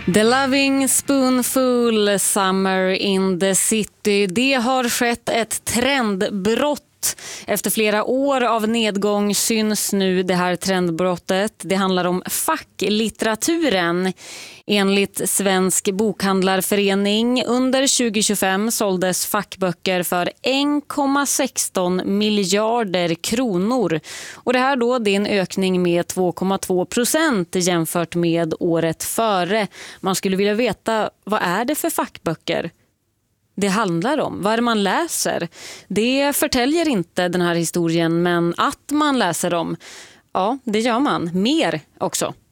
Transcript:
The Loving Spoonful, Summer in the City. Det har skett ett trendbrott. Efter flera år av nedgång syns nu det här trendbrottet. Det handlar om facklitteraturen. Enligt Svensk bokhandlarförening under 2025 såldes fackböcker för 1,16 miljarder kronor. Och det här då, det är en ökning med 2,2% jämfört med året före. Man skulle vilja veta, vad är det för fackböcker det handlar om? Vad är det man läser? Det förtäljer inte den här historien, men att man läser dem, ja, det gör man. Mer också.